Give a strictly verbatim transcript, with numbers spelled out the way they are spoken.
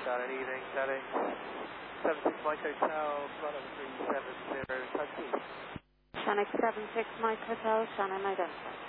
Got it, evening, setting. seven six Mike Hotel, flight number three seven zero, taxi. Sonic seven six Mike Hotel, Shannon identified.